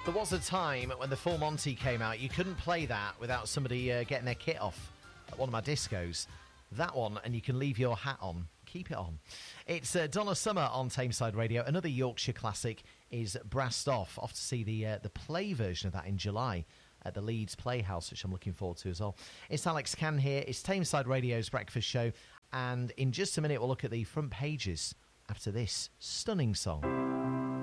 There was a time when the Full Monty came out, you couldn't play that without somebody getting their kit off at one of my discos. That one, and you can leave your hat on. Keep it on. It's Donna Summer on Tameside Radio. Another Yorkshire classic is Brassed Off to see the play version of that in July at the Leeds Playhouse, which I'm looking forward to as well. It's Alex Cann here. It's Tameside Radio's breakfast show. And in just a minute, we'll look at the front pages after this stunning song.